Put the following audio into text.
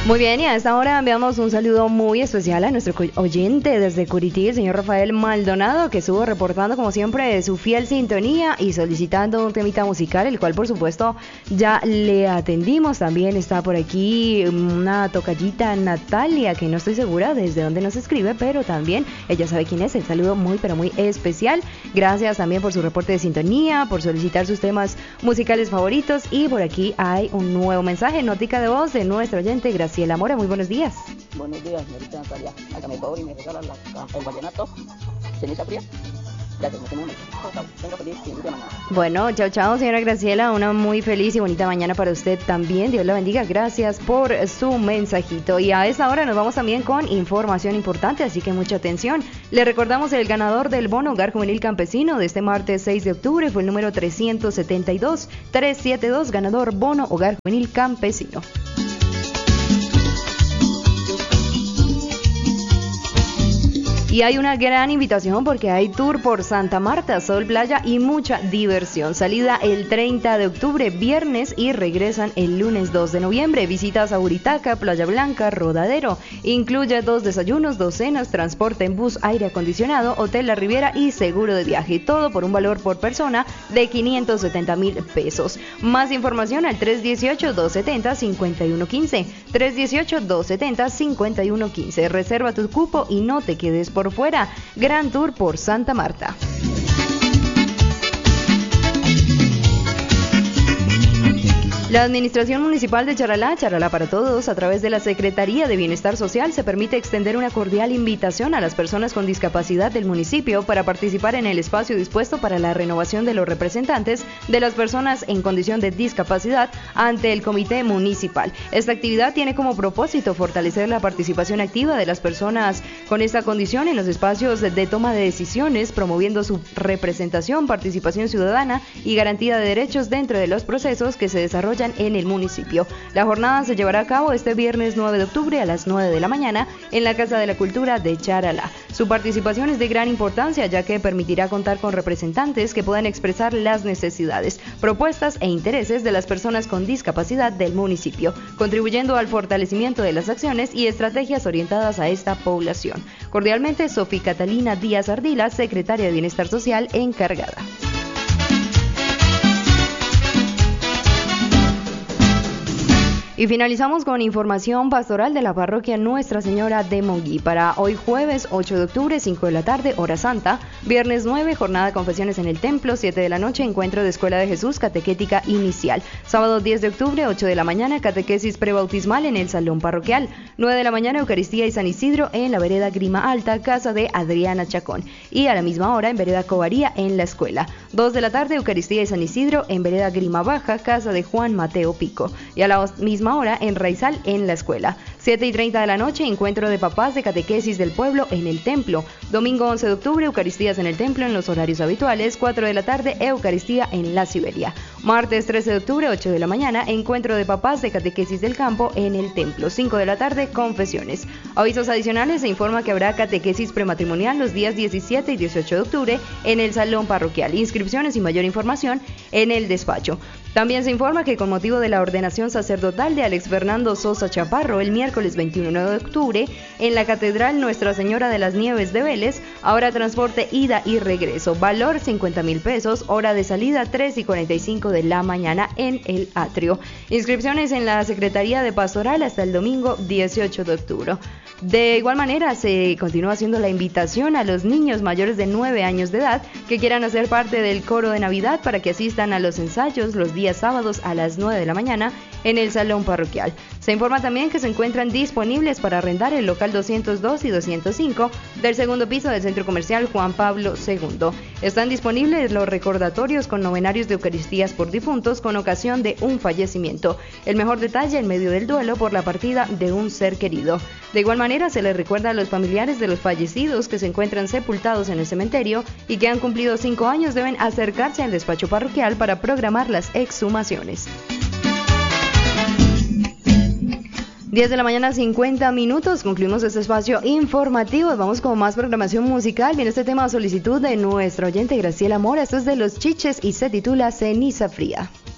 Muy bien, y a esta hora enviamos un saludo muy especial a nuestro oyente desde Curití, el señor Rafael Maldonado, que estuvo reportando como siempre su fiel sintonía y solicitando un temita musical, el cual por supuesto ya le atendimos. También está por aquí una tocallita, Natalia, que no estoy segura desde dónde nos escribe, pero también ella sabe quién es. El saludo muy pero muy especial. Gracias también por su reporte de sintonía, por solicitar sus temas musicales favoritos. Y por aquí hay un nuevo mensaje, notica de voz de nuestro oyente Graciela Mora. Muy buenos días. Buenos días, señorita Natalia. Hágame el favor y me regalan el vallenato, ceniza fría. Gracias, tenga feliz fin de semana. Bueno, chao, chao, señora Graciela. Una muy feliz y bonita mañana para usted también. Dios la bendiga. Gracias por su mensajito. Y a esta hora nos vamos también con información importante, así que mucha atención. Le recordamos el ganador del bono Hogar Juvenil Campesino de este martes 6 de octubre fue el número 372, ganador bono Hogar Juvenil Campesino. Y hay una gran invitación porque hay tour por Santa Marta, sol, playa y mucha diversión. Salida el 30 de octubre, viernes, y regresan el lunes 2 de noviembre. Visitas a Buritaca, Playa Blanca, Rodadero. Incluye 2 desayunos, 2 cenas, transporte en bus, aire acondicionado, hotel La Riviera y seguro de viaje. Todo por un valor por persona de 570,000 pesos. Más información al 318-270-5115. 318-270-5115. Reserva tu cupo y no te quedes por fuera. Gran Tour por Santa Marta. La Administración Municipal de Charalá, Charalá para Todos, a través de la Secretaría de Bienestar Social, se permite extender una cordial invitación a las personas con discapacidad del municipio para participar en el espacio dispuesto para la renovación de los representantes de las personas en condición de discapacidad ante el Comité Municipal. Esta actividad tiene como propósito fortalecer la participación activa de las personas con esta condición en los espacios de toma de decisiones, promoviendo su representación, participación ciudadana y garantía de derechos dentro de los procesos que se desarrollan en el municipio. La jornada se llevará a cabo este viernes 9 de octubre a las 9 de la mañana en la Casa de la Cultura de Charalá. Su participación es de gran importancia ya que permitirá contar con representantes que puedan expresar las necesidades, propuestas e intereses de las personas con discapacidad del municipio, contribuyendo al fortalecimiento de las acciones y estrategias orientadas a esta población. Cordialmente, Sofía Catalina Díaz Ardila, secretaria de Bienestar Social encargada. Y finalizamos con información pastoral de la parroquia Nuestra Señora de Monguí. Para hoy jueves 8 de octubre, 5 de la tarde, hora santa. Viernes 9, jornada de confesiones en el templo. 7 de la noche, encuentro de Escuela de Jesús, catequética inicial. Sábado 10 de octubre, 8 de la mañana, catequesis prebautismal en el salón parroquial. 9 de la mañana, Eucaristía y San Isidro en la vereda Grima Alta, casa de Adriana Chacón. Y a la misma hora, en vereda Covaría, en la escuela. 2 de la tarde, Eucaristía y San Isidro en vereda Grima Baja, casa de Juan Mateo Pico. Y a la misma hora en Raizal en la escuela. 7:30 de la noche, encuentro de papás de catequesis del pueblo en el templo. Domingo 11 de octubre, Eucaristías en el templo en los horarios habituales. 4 de la tarde, Eucaristía en la Siberia. Martes 13 de octubre, 8 de la mañana, encuentro de papás de catequesis del campo en el templo. 5 de la tarde, confesiones. Avisos adicionales, se informa que habrá catequesis prematrimonial los días 17 y 18 de octubre en el salón parroquial. Inscripciones y mayor información en el despacho. También se informa que con motivo de la ordenación sacerdotal de Alex Fernando Sosa Chaparro el miércoles 21 de octubre en la Catedral Nuestra Señora de las Nieves de Vélez, habrá transporte ida y regreso, valor 50,000 pesos, hora de salida 3:45 de la mañana en el atrio. Inscripciones en la Secretaría de Pastoral hasta el domingo 18 de octubre. De igual manera, se continúa haciendo la invitación a los niños mayores de 9 años de edad que quieran hacer parte del coro de Navidad para que asistan a los ensayos los días sábados a las 9 de la mañana en el salón parroquial. Se informa también que se encuentran disponibles para arrendar el local 202 y 205 del segundo piso del Centro Comercial Juan Pablo II. Están disponibles los recordatorios con novenarios de Eucaristías por difuntos con ocasión de un fallecimiento. El mejor detalle en medio del duelo por la partida de un ser querido. De igual manera, se les recuerda a los familiares de los fallecidos que se encuentran sepultados en el cementerio y que han cumplido 5 años deben acercarse al despacho parroquial para programar las exhumaciones. 10 de la mañana, 50 minutos. Concluimos este espacio informativo. Vamos con más programación musical. Viene este tema a solicitud de nuestra oyente Graciela Mora. Esto es de Los Chiches y se titula Ceniza Fría.